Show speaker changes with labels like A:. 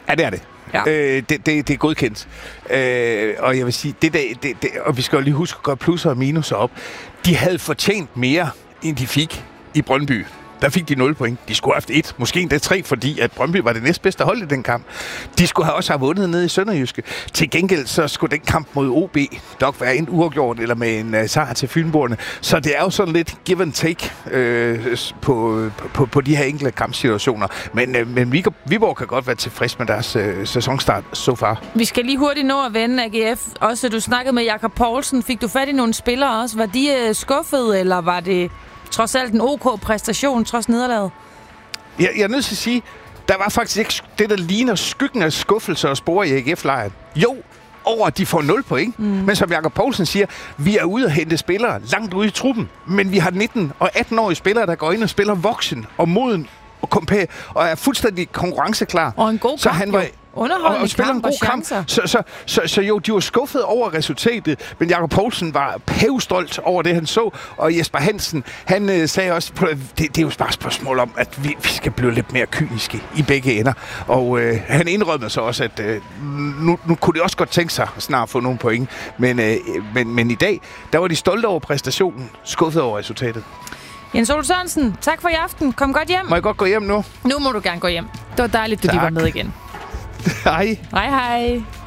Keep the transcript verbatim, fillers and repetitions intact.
A: Ja, det er det. Ja. Øh, det, det, det er godkendt. Øh, og jeg vil sige, det der, det, det, og vi skal jo lige huske at gøre plusser og minuser op. De havde fortjent mere, end de fik i Brøndby. Der fik de nul point. De skulle have haft et, måske endda tre, fordi at Brøndby var det næstbedste hold i den kamp. De skulle have også have vundet nede i Sønderjyske. Til gengæld så skulle den kamp mod O B nok være en uafgjort eller med en uh, sejr til Fynboerne. Så det er jo sådan lidt give and take øh, på, på, på de her enkelte kampsituationer. Men, øh, men Viborg kan godt være tilfreds med deres øh, sæsonstart så far.
B: Vi skal lige hurtigt nå at vende A G F. Også du snakkede med Jakob Poulsen. Fik du fat i nogle spillere også? Var de øh, skuffede, eller var det trods alt en OK præstation, trods nederlaget?
A: Jeg, jeg er nødt til at sige, der var faktisk ikke det, der ligner skyggen af skuffelse og spore i A G F-lejren. Jo, over at de får nul point. Mm. Men som Jakob Poulsen siger, vi er ude at hente spillere langt ude i truppen. Men vi har nitten- og atten-årige spillere, der går ind og spiller voksen og moden og, kompæ- og er fuldstændig konkurrenceklar.
B: Og en god kamp,
A: så han var,
B: underholdende
A: og, og spiller
B: kamp
A: en god kamp. Så, så, så, så, så jo, de var skuffet over resultatet, men Jakob Poulsen var pævstolt over det, han så. Og Jesper Hansen, han øh, sagde også, det, det er jo bare et spørgsmål om, at vi, vi skal blive lidt mere kyniske i begge ender. Og øh, han indrømmede så også, at øh, nu, nu kunne de også godt tænke sig snart at få nogle point. Men, øh, men, men i dag, der var de stolte over præstationen, skuffet over resultatet.
B: Jens Ole Sørensen, tak for i aften. Kom godt hjem.
A: Må jeg godt gå hjem nu?
B: Nu må du gerne gå hjem. Det var dejligt, at du lige var med igen.
A: Hej.
B: Hej, hej.